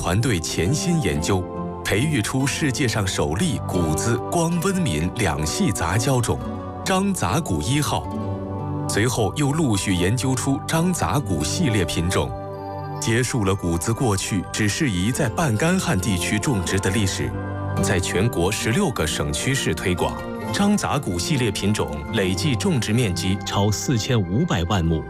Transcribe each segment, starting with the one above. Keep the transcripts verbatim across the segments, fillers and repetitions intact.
团队潜心研究，培育出世界上首例谷子光温敏两系杂交种张杂谷一号，随后又陆续研究出张杂谷系列品种，结束了谷子过去只适宜在半干旱地区种植的历史，在全国十六个省区市推广。张杂谷系列品种累计种植面积超四千五百万亩。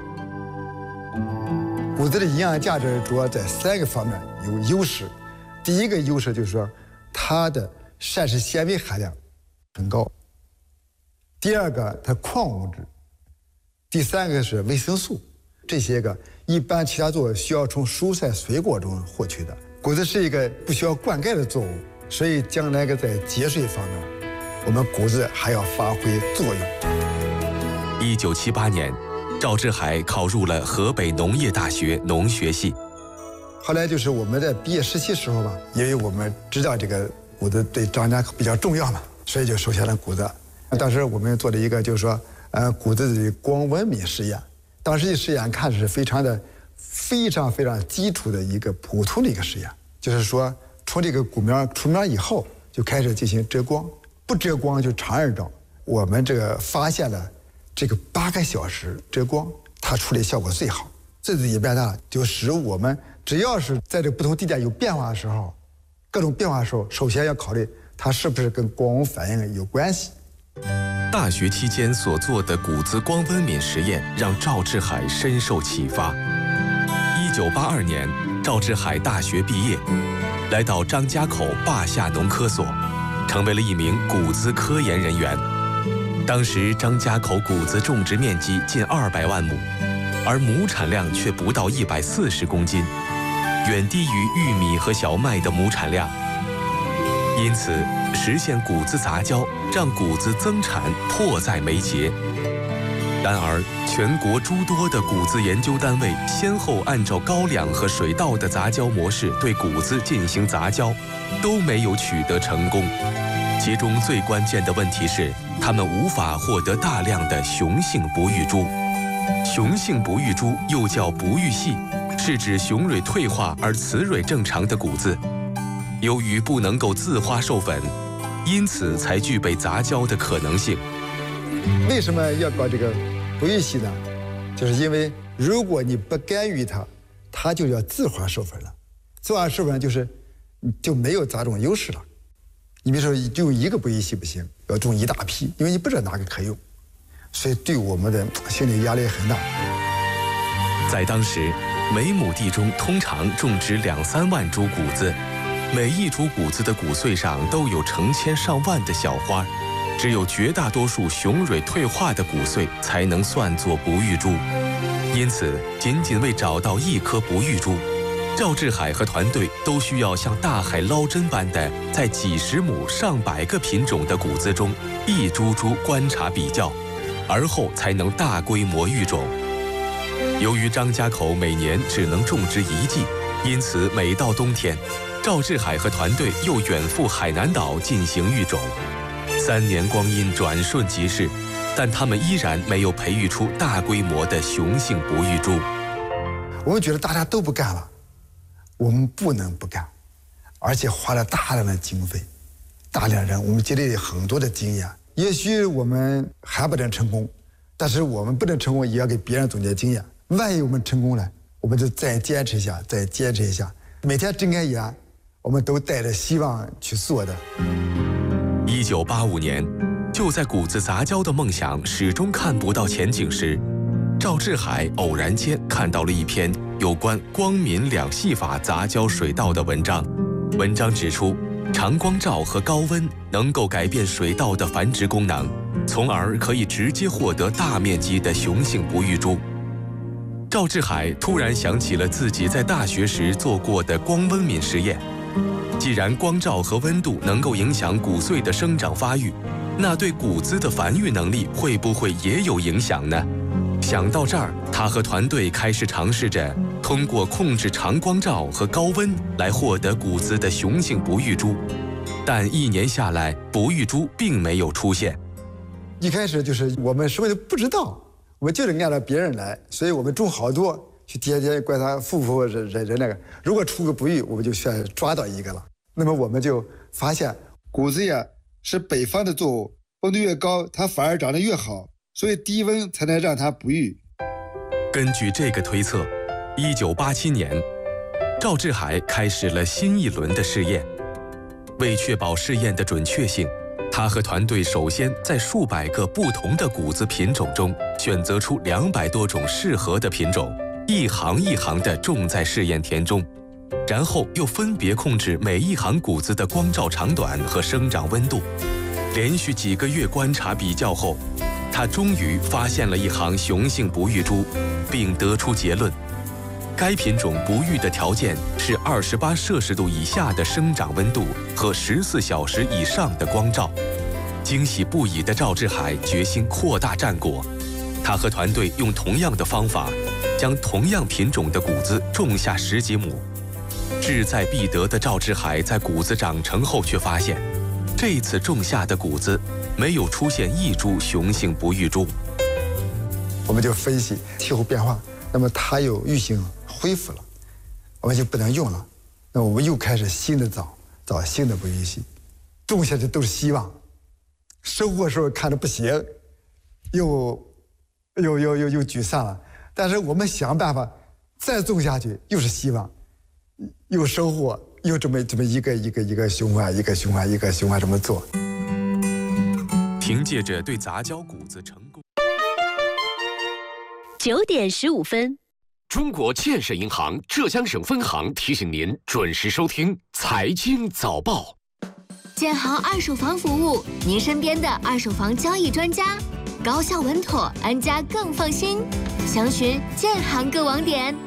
谷子的营养价值主要在三个方面有优势。第一个优势就是说，它的膳食纤维含量很高；第二个，它矿物质；第三个是维生素。这些个一般其他作物需要从蔬菜水果中获取的。谷子是一个不需要灌溉的作物，所以将来个在节水方面，我们谷子还要发挥作用。 一九七八年，赵志海考入了河北农业大学农学系。 后来就是我们在毕业实习时候吧，因为我们知道这个谷子对张家口比较重要嘛，所以就收下了谷子。当时我们做了一个就是说，呃，谷子的光温敏实验。当时的实验看是非常的、非常非常基础的一个普通的一个实验，就是说从这个谷苗出苗以后就开始进行遮光，不遮光就长日照。我们这个发现了这个八个小时遮光，它处理效果最好。这里边呢，就使我们只要是在这不同地点有变化的时候，各种变化的时候，首先要考虑它是不是跟光温反应有关系。 大学期间所做的谷子光温敏实验让赵志海深受启发。一九八二年，赵志海大学毕业，来到张家口坝下农科所，成为了一名谷子科研人员。当时张家口谷子种植面积近二百万亩，而亩产量却不到一百四十公斤，远低于玉米和小麦的亩产量。因此，实现谷子杂交让谷子增产迫在眉睫。然而，全国诸多的谷子研究单位先后按照高粱和水稻的杂交模式对谷子进行杂交，都没有取得成功。其中最关键的问题是，他们无法获得大量的雄性不育株。雄性不育株又叫不育系，是指雄蕊退化而雌蕊正常的谷子。由于不能够自花授粉，因此才具备杂交的可能性。 为什么要搞这个不育系呢？就是因为如果你不干预它，它就要自花授粉了。自花授粉就是就没有杂种优势了。你比如说就用一个不育系不行，要种一大批，因为你不知道哪个可用，所以对我们的心理压力很大。 在当时，每亩地中通常种植两三万株谷子。每一株谷子的谷穗上都有成千上万的小花，只有绝大多数雄蕊退化的谷穗才能算作不育株。因此，仅仅为找到一颗不育株，赵志海和团队都需要像大海捞针般的在几十亩、上百个品种的谷子中一株株观察比较，而后才能大规模育种。由于张家口每年只能种植一季，因此每到冬天，赵志海和团队又远赴海南岛进行育种。三年光阴转瞬即逝，但他们依然没有培育出大规模的雄性不育株。 我们觉得大家都不干了，我们不能不干，而且花了大量的经费，大量人，我们积累了很多的经验。也许我们还不能成功，但是我们不能成功也要给别人总结经验。万一我们成功了，我们就再坚持一下，再坚持一下，每天睁开眼，我们都带着希望去做的。 一九八五年，就在谷子杂交的梦想始终看不到前景时，赵志海偶然间看到了一篇有关光敏两系法杂交水稻的文章。文章指出，长光照和高温能够改变水稻的繁殖功能，从而可以直接获得大面积的雄性不育株。赵志海突然想起了自己在大学时做过的光温敏实验。既然光照和温度能够影响谷穗的生长发育，那对谷子的繁育能力会不会也有影响呢？想到这儿，他和团队开始尝试着通过控制长光照和高温来获得谷子的雄性不育株，但一年下来，不育株并没有出现。 一开始就是我们什么都不知道，我们就是按照别人来，所以我们种好多， 去天天观察符不符合人人人那个。如果出个不育，我们就选抓到一个了。那么我们就发现谷子呀是北方的作物，温度越高，它反而长得越好，所以低温才能让它不育。 根据这个推测，一九八七年，赵志海开始了新一轮的试验。为确保试验的准确性，他和团队首先在数百个不同的谷子品种中选择出两百多种适合的品种，一行一行地种在试验田中，然后又分别控制每一行谷子的光照长短和生长温度。连续几个月观察比较后，他终于发现了一行雄性不育株，并得出结论：该品种不育的条件是二十八摄氏度以下的生长温度和十四小时以上的光照。惊喜不已的赵志海决心扩大战果，他和团队用同样的方法，将同样品种的谷子种下十几亩。志在必得的赵志海在谷子长成后却发现，这次种下的谷子没有出现一株雄性不育株。 我们就分析气候变化，那么它有育性恢复了，我们就不能用了。那我们又开始新的找找新的不育系，种下去都是希望。收获时候看着不行，又又又又又沮丧了。但是我们想办法再种下去，又是希望，又收获，又这么这么一个一个一个循环，一个循环，一个循环这么做。 凭借着对杂交谷子成功。 九点十五分。 中国建设银行浙江省分行提醒您准时收听财经早报。 建行二手房服务，您身边的二手房交易专家，高效稳妥，安家更放心。详询建行各网点。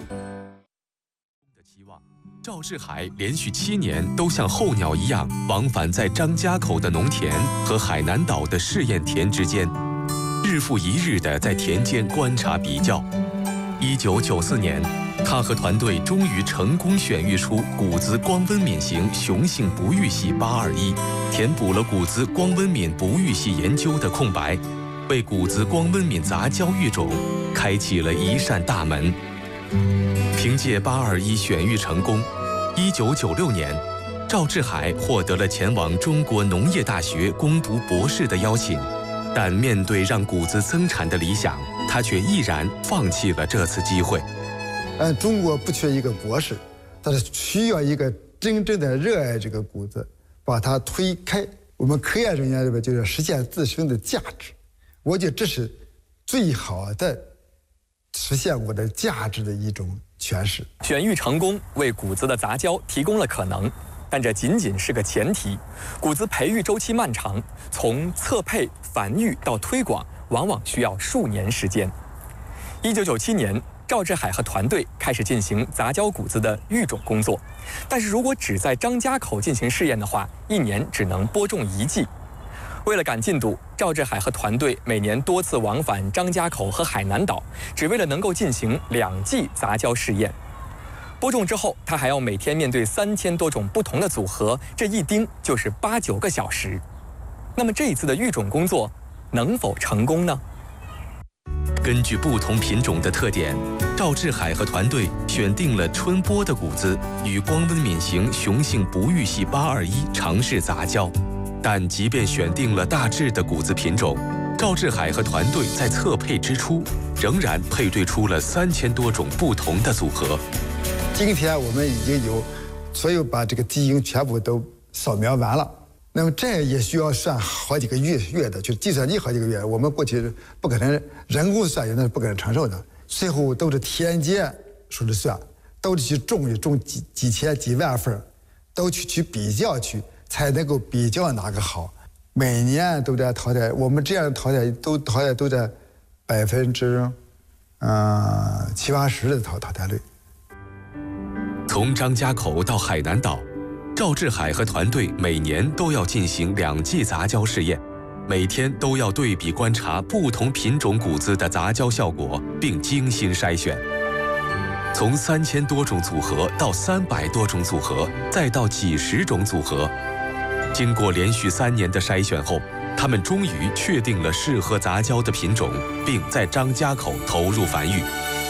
赵志海连续七年都像候鸟一样往返在张家口的农田和海南岛的试验田之间，日复一日地在田间观察比较。一九九四年，他和团队终于成功选育出谷子光温敏型雄性不育系八二一，填补了谷子光温敏不育系研究的空白，为谷子光温敏杂交育种开启了一扇大门。凭借八二一选育成功，一九九六年，赵志海获得了前往中国农业大学攻读博士的邀请。但面对让谷子增产的理想，他却毅然放弃了这次机会。 嗯，中国不缺一个博士，但是需要一个真正的热爱这个谷子，把它推开。我们科研人员这边就是实现自身的价值，我觉得这是最好的实现我的价值的一种诠释。 选育成功为谷子的杂交提供了可能。但这仅仅是个前提，谷子培育周期漫长，从测配、繁育到推广，往往需要数年时间。一九九七年，赵志海和团队开始进行杂交谷子的育种工作，但是如果只在张家口进行试验的话，一年只能播种一季。为了赶进度，赵志海和团队每年多次往返张家口和海南岛，只为了能够进行两季杂交试验。播种之后，他还要每天面对三千多种不同的组合，这一盯就是八九个小时。那么这一次的育种工作能否成功呢？ 根据不同品种的特点，赵志海和团队选定了春播的谷子与光温敏型雄性不育系八二一尝试杂交。但即便选定了大致的谷子品种，赵志海和团队在测配之初，仍然配对出了三千多种不同的组合。 今天我们已经有所有把这个基因全部都扫描完了，那么这也需要算好几个月月的，就是计算机好几个月。我们过去不可能人工算，那是不可能承受的。最后都是田间说是算，都是去种种几几千几万份，都去去比较去，才能够比较哪个好。每年都在淘汰，我们这样淘汰都淘汰都在百分之嗯七八十的淘淘汰率。 从张家口到海南岛，赵志海和团队每年都要进行两季杂交试验，每天都要对比观察不同品种谷子的杂交效果，并精心筛选。从三千多种组合到三百多种组合，再到几十种组合，经过连续三年的筛选后，他们终于确定了适合杂交的品种，并在张家口投入繁育。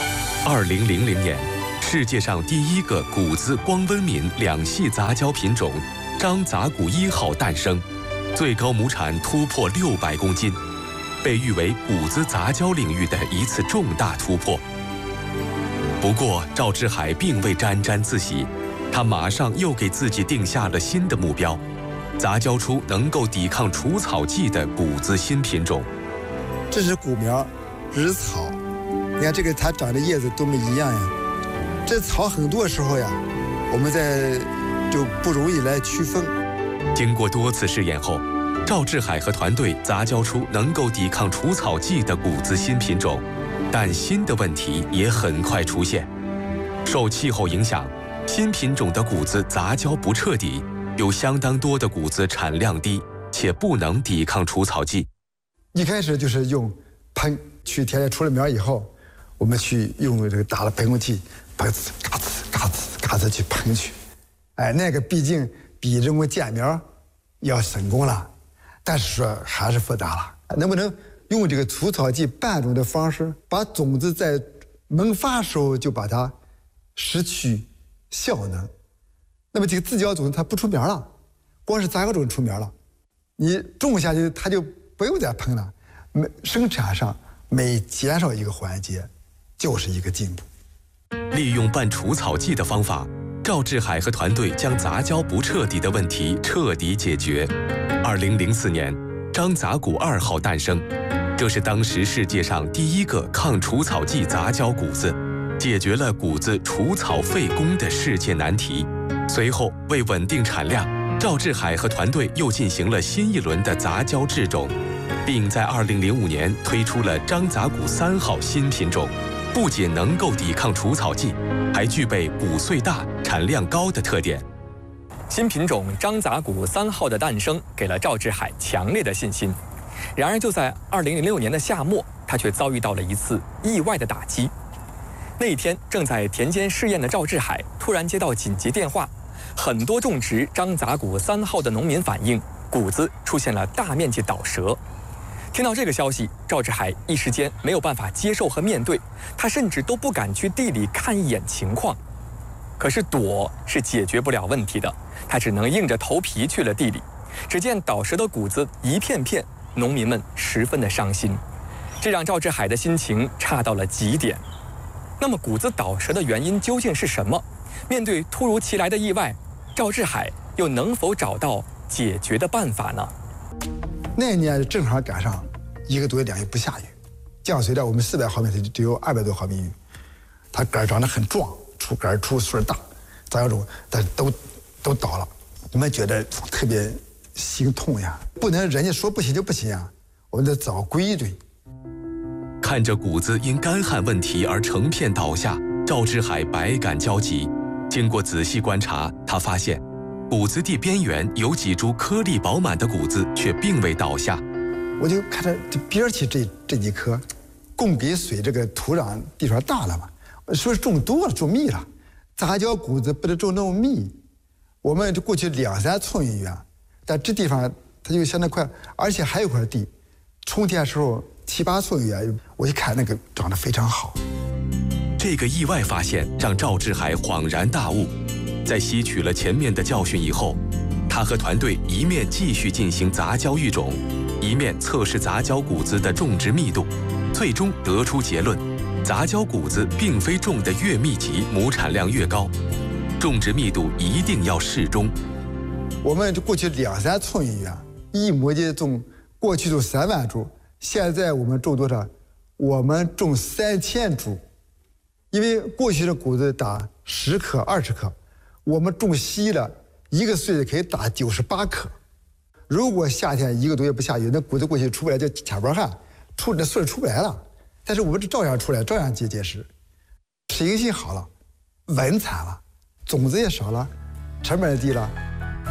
二零零零年，世界上第一个谷子光温敏两系杂交品种张杂谷一号诞生，最高亩产突破六百公斤，被誉为谷子杂交领域的一次重大突破。不过，赵志海并未沾沾自喜，他马上又给自己定下了新的目标，杂交出能够抵抗除草剂的谷子新品种。 这是谷苗，这是草，你看这个它长的叶子多么一样呀！这草很多时候呀，我们在就不容易来区分。 经过多次试验后，赵志海和团队杂交出能够抵抗除草剂的谷子新品种。但新的问题也很快出现，受气候影响，新品种的谷子杂交不彻底，有相当多的谷子产量低，且不能抵抗除草剂。 一开始就是用喷，去田里出了苗以后，我们去用这个打了喷雾器，嘎吱嘎吱嘎吱嘎吱去喷去，哎，那个毕竟比人工建苗要省工了，但是说还是复杂了，能不能用这个除草剂半种的方式，把种子在萌发时候就把它失去效能，那么这个自交种子它不出苗了，光是杂交种出苗了，你种下去它就不用再喷了，每生产上每减少一个环节就是一个进步。 利用半除草剂的方法，赵志海和团队将杂交不彻底的问题彻底解决。二零零四年，张杂谷二号诞生。这是当时世界上第一个抗除草剂杂交谷子，解决了谷子除草费工的世界难题。随后，为稳定产量，赵志海和团队又进行了新一轮的杂交制种，并在二零零五年推出了张杂谷三号新品种。不仅能够抵抗除草剂，还具备谷穗大、产量高的特点。 新品种张杂谷三号的诞生，给了赵志海强烈的信心。然而，就在二零零六年的夏末，他却遭遇到了一次意外的打击。那一天，正在田间试验的赵志海突然接到紧急电话，很多种植张杂谷三号的农民反映，谷子出现了大面积倒折。听到这个消息，赵志海一时间没有办法接受和面对，他甚至都不敢去地里看一眼情况。可是躲是解决不了问题的，他只能硬着头皮去了地里。只见倒折的谷子一片片，农民们十分的伤心，这让赵志海的心情差到了极点。那么谷子倒折的原因究竟是什么？面对突如其来的意外，赵志海又能否找到解决的办法呢？ 那年正好赶上一个多月两月不下雨，降水量我们四百毫米只有二百多毫米雨，它杆长得很壮，出杆出穗大，杂交种但是都都倒了，我们觉得特别心痛呀，不能人家说不行就不行呀，我们得找规矩。 看着谷子因干旱问题而成片倒下，赵志海百感交集。经过仔细观察，他发现谷子地边缘有几株颗粒饱满的谷子却并未倒下。 我就看着这边起这这几棵，供给水这个土壤地方大了嘛，说是种多了种密了，杂交谷子不能种那么密。我们过去两三寸一远，但这地方它就相当快，而且还有块地，春天时候七八寸远，我一看那个长得非常好。 这个意外发现让赵志海恍然大悟，在吸取了前面的教训以后，他和团队一面继续进行杂交育种，一面测试杂交谷子的种植密度，最终得出结论：杂交谷子并非种得越密集，亩产量越高，种植密度一定要适中。 我们过去两三寸一远，一亩地种，过去种三万株，现在我们种多少？我们种三千株。因为过去的谷子打十克、二十克，我们种稀了，一个穗子可以打九十八克。如果夏天一个多月不下雨，那谷子过去出不来叫卡巴汗，出那穗出不来了。但是我们这照样出来，照样结结实，适应性好了，稳产了，种子也少了，成本也低了。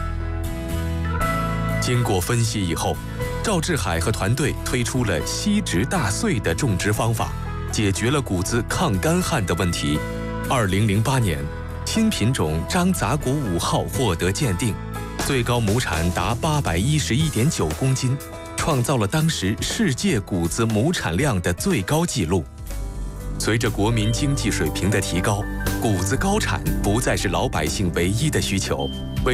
经过分析以后，赵志海和团队推出了稀植大穗的种植方法，解决了谷子抗干旱的问题。二零零八年，新品种张杂谷五号获得鉴定，最高亩产达八百一十一点九公斤，创造了当时世界谷子亩产量的最高纪录。 随着国民经济水平的提高，谷子高产不再是老百姓唯一的需求。为